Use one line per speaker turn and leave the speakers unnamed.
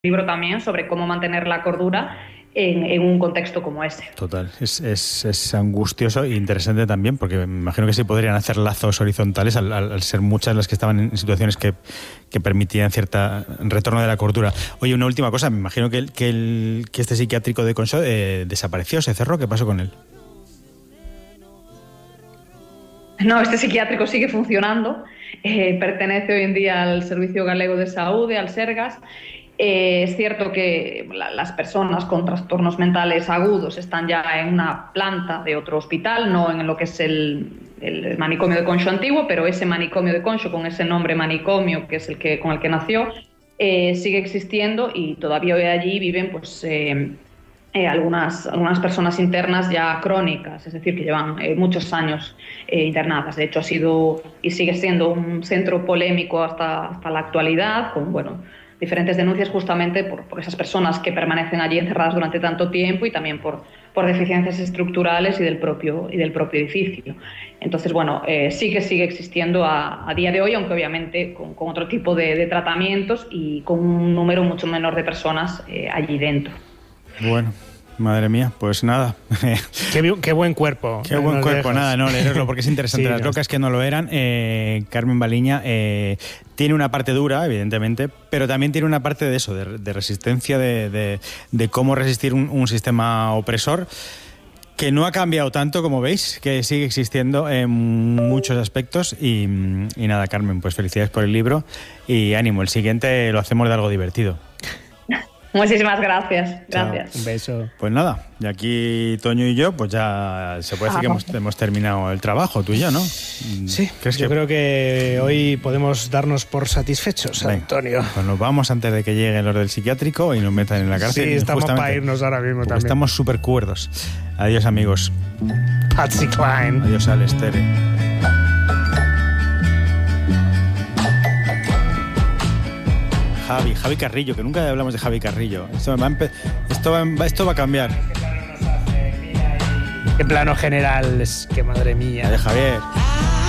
libro también sobre cómo mantener la cordura en un contexto como ese.
Total, es angustioso e interesante también, porque me imagino que sí podrían hacer lazos horizontales al ser muchas las que estaban en situaciones que permitían cierta retorno de la cordura. Oye, una última cosa, me imagino que este psiquiátrico de Conso desapareció, se cerró, ¿qué pasó con él?
No, este psiquiátrico sigue funcionando, pertenece hoy en día al Servicio Galego de Saúde, al Sergas. Es cierto que las personas con trastornos mentales agudos están ya en una planta de otro hospital, no en lo que es el manicomio de Conxo antiguo, pero ese manicomio de Conxo, con ese nombre manicomio, que es con el que nació, sigue existiendo y todavía hoy allí viven pues, algunas personas internas ya crónicas, es decir, que llevan muchos años internadas. De hecho, ha sido y sigue siendo un centro polémico hasta la actualidad, con, diferentes denuncias justamente por esas personas que permanecen allí encerradas durante tanto tiempo y también por deficiencias estructurales y del propio edificio. Entonces, sí que sigue existiendo a día de hoy, aunque obviamente con otro tipo de tratamientos y con un número mucho menor de personas allí dentro.
Bueno, madre mía, pues nada.
Qué buen cuerpo.
Qué buen cuerpo, nada, no leerlo porque es interesante. Sí, las locas que no lo eran. Carmen Baliña tiene una parte dura, evidentemente, pero también tiene una parte de eso, de resistencia, de cómo resistir un sistema opresor que no ha cambiado tanto, como veis, que sigue existiendo en muchos aspectos. Y nada, Carmen, pues felicidades por el libro y ánimo, el siguiente lo hacemos de algo divertido.
Muchísimas gracias. Gracias.
Chao, un beso.
Pues nada, y aquí Toño y yo, pues ya se puede decir que hemos terminado el trabajo, tú y yo, ¿no?
Sí, yo creo que hoy podemos darnos por satisfechos, Antonio.
Pues nos vamos antes de que lleguen los del psiquiátrico y nos metan en la cárcel.
Sí, estamos para irnos ahora mismo también.
Estamos súper cuerdos. Adiós, amigos.
Patsy Cline.
Adiós, Alestere. Javi Carrillo, que nunca hablamos de Javi Carrillo. Esto va a cambiar.
En plano general, es que madre mía.
De Javier.